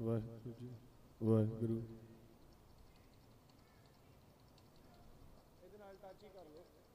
ਵਾਹਿਗੁਰੂ ਜੀ ਵਾਹਿਗੁਰੂ। ਇਹਦੇ ਨਾਲ ਟੱਚ ਹੀ ਕਰ ਲਓ।